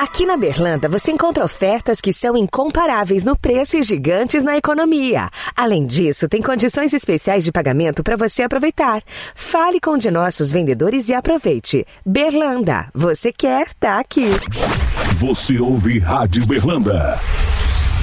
Aqui na Berlanda você encontra ofertas que são incomparáveis no preço e gigantes na economia. Além disso, tem condições especiais de pagamento para você aproveitar. Fale com um de nossos vendedores e aproveite. Berlanda, você quer, tá aqui. Você ouve Rádio Berlanda.